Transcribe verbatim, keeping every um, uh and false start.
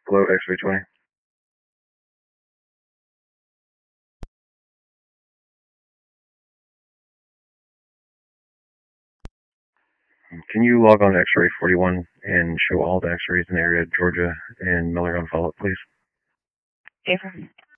Hello, X-ray twenty. Can you log on to X-ray forty-one and show all the X-rays in the area of Georgia and Miller on follow-up, please? Affirmative.